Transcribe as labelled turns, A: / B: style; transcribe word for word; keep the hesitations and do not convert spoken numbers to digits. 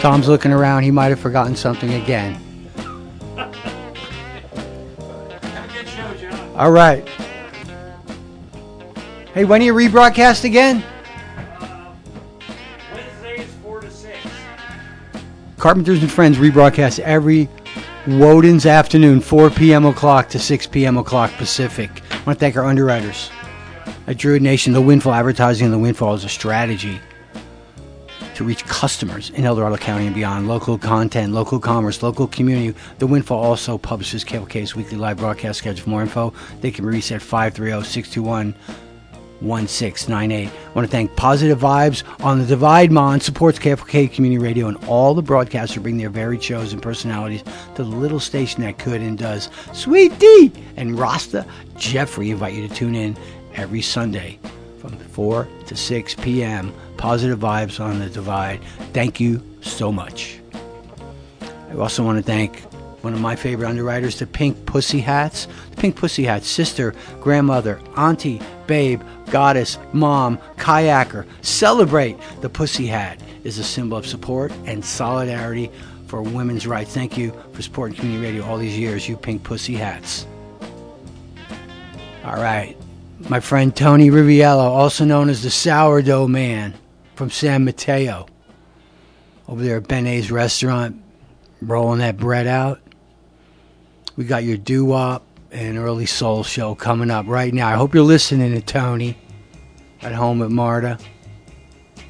A: Tom's looking around. He might have forgotten something again.
B: Have a good show, John.
A: All right. Hey, when do you rebroadcast again?
B: Uh, Wednesdays, four to six.
A: Carpenters and Friends rebroadcast every Woden's afternoon, four p.m. o'clock to six p.m. o'clock Pacific. I want to thank our underwriters at Druid Nation. The Windfall Advertising and the Windfall is a strategy to reach customers in El Dorado County and beyond. Local content, local commerce, local community. The Windfall also publishes K L K's weekly live broadcast schedule. For more info, they can be reached at five three zero, six two one, one six nine eight. I want to thank Positive Vibes on the Divide Mon, supports K F K Community Radio, and all the broadcasters bring their varied shows and personalities to the little station that could and does. Sweet D and Rasta Jeffrey invite you to tune in every Sunday from four to six p.m. Positive Vibes on the Divide. Thank you so much. I also want to thank one of my favorite underwriters, the Pink Pussy Hats. The Pink Pussy Hats, sister, grandmother, auntie, babe, goddess, mom, kayaker. Celebrate. The Pussy Hat is a symbol of support and solidarity for women's rights. Thank you for supporting community radio all these years, you Pink Pussy Hats. All right. My friend Tony Riviello, also known as the Sourdough Man from San Mateo, over there at Ben A's restaurant, rolling that bread out. We got your doo-wop and early soul show coming up right now. I hope you're listening to Tony at home at Marta.